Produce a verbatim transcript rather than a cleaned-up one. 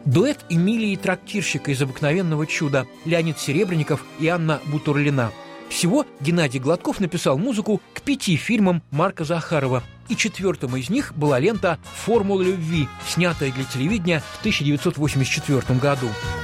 Дуэт Эмилии Трактирщика из «Обыкновенного чуда», Леонид Серебренников и Анна Бутурлина. Всего Геннадий Гладков написал музыку к пяти фильмам Марка Захарова, и четвертым из них была лента «Формула любви», снятая для телевидения в тысяча девятьсот восемьдесят четвёртом году.